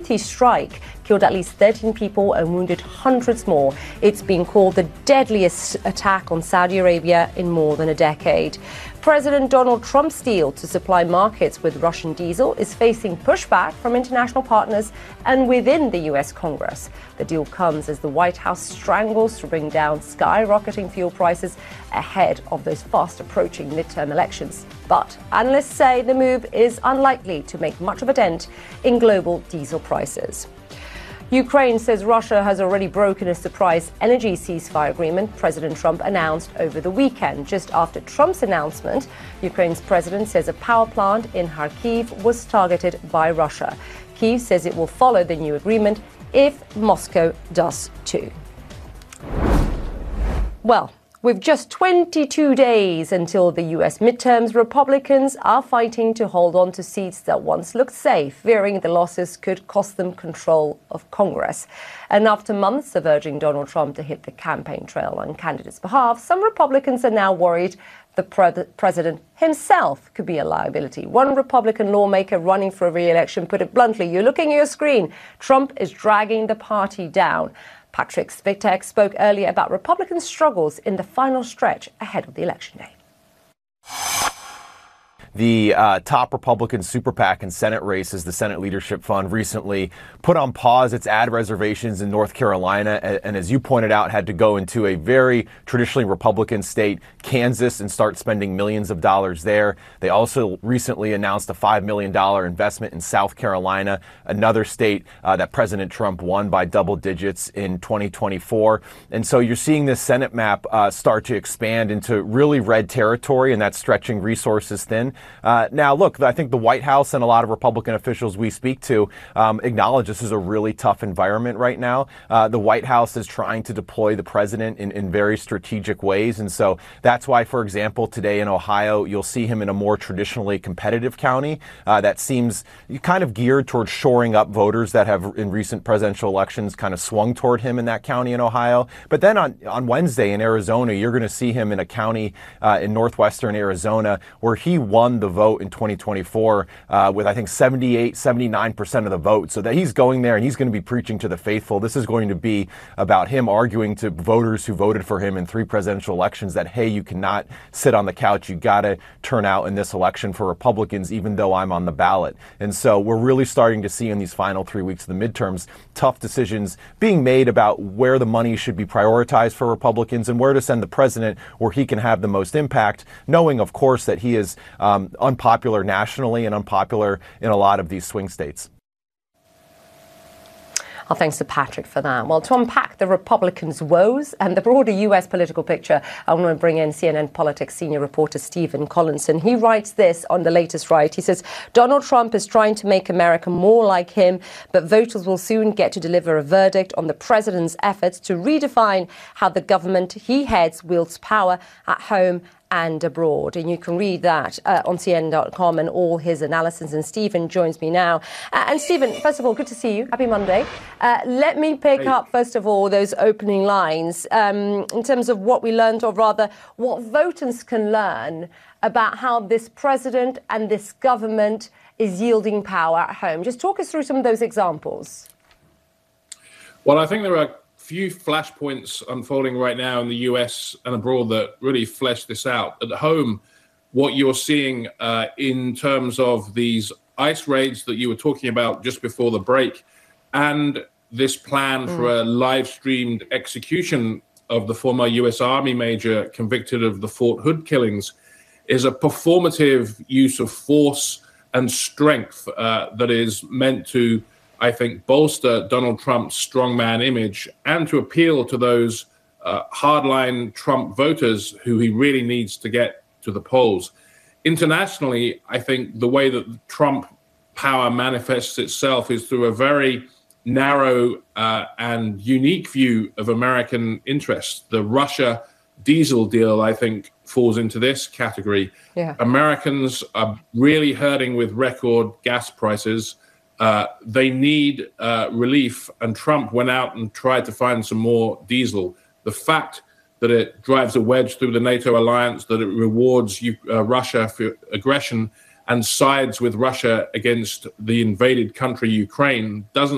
Houthi strike killed at least 13 people and wounded hundreds more. It's been called the deadliest attack on Saudi Arabia in more than a decade. President Donald Trump's deal to supply markets with Russian diesel is facing pushback from international partners and within the U.S. Congress. The deal comes as the White House strangles to bring down skyrocketing fuel prices ahead of those fast-approaching midterm elections. But analysts say the move is unlikely to make much of a dent in global diesel prices. Ukraine says Russia has already broken a surprise energy ceasefire agreement President Trump announced over the weekend. Just after Trump's announcement, Ukraine's president says a power plant in Kharkiv was targeted by Russia. Kyiv says it will follow the new agreement if Moscow does too. Well, with just 22 days until the U.S. midterms, Republicans are fighting to hold on to seats that once looked safe, fearing the losses could cost them control of Congress. And after months of urging Donald Trump to hit the campaign trail on candidates' behalf, some Republicans are now worried the president himself could be a liability. One Republican lawmaker running for re-election put it bluntly: "You're looking at your screen. Trump is dragging the party down." Patrick Svitek spoke earlier about Republican struggles in the final stretch ahead of the election day. The top Republican super PAC and Senate races, the Senate Leadership Fund, recently put on pause its ad reservations in North Carolina, and as you pointed out, had to go into a very traditionally Republican state, Kansas, and start spending millions of dollars there. They also recently announced a $5 million investment in South Carolina, another state that President Trump won by double digits in 2024. And so you're seeing this Senate map start to expand into really red territory, and that's stretching resources thin. Now, look, I think the White House and a lot of Republican officials we speak to acknowledge this is a really tough environment right now. The White House is trying to deploy the president in very strategic ways. And so that's why, for example, today in Ohio, you'll see him in a more traditionally competitive county that seems kind of geared towards shoring up voters that have in recent presidential elections kind of swung toward him in that county in Ohio. But then on Wednesday in Arizona, you're going to see him in a county in northwestern Arizona where he won the vote in 2024 with, I think, 79% of the vote. So that he's going there and he's going to be preaching to the faithful. This is going to be about him arguing to voters who voted for him in 3 presidential elections that, hey, you cannot sit on the couch. You got to turn out in this election for Republicans, even though I'm on the ballot. And so we're really starting to see in these final 3 weeks of the midterms, tough decisions being made about where the money should be prioritized for Republicans and where to send the president where he can have the most impact, knowing, of course, that he is unpopular nationally and unpopular in a lot of these swing states. Well, thanks to Patrick for that. Well, to unpack the Republicans' woes and the broader U.S. political picture, I want to bring in CNN Politics senior reporter Stephen Collinson. He writes this on the latest right. He says, Donald Trump is trying to make America more like him, but voters will soon get to deliver a verdict on the president's efforts to redefine how the government he heads wields power at home and abroad. And you can read that on CNN.com and all his analysis. And Stephen joins me now. And Stephen, first of all, good to see you. Happy Monday. Let me pick up, first of all, those opening lines in terms of what we learned, or rather what voters can learn about how this president and this government is yielding power at home. Just talk us through some of those examples. Well, I think there are few flashpoints unfolding right now in the US and abroad that really flesh this out. At home, what you're seeing in terms of these ICE raids that you were talking about just before the break, and this plan for a live-streamed execution of the former US Army major convicted of the Fort Hood killings, is a performative use of force and strength that is meant to, I think, bolster Donald Trump's strongman image and to appeal to those hardline Trump voters who he really needs to get to the polls. Internationally, I think the way that Trump power manifests itself is through a very narrow and unique view of American interests. The Russia diesel deal, I think, falls into this category. Yeah. Americans are really hurting with record gas prices. They need relief, and Trump went out and tried to find some more diesel. The fact that it drives a wedge through the NATO alliance, that it rewards Russia for aggression and sides with Russia against the invaded country, Ukraine, doesn't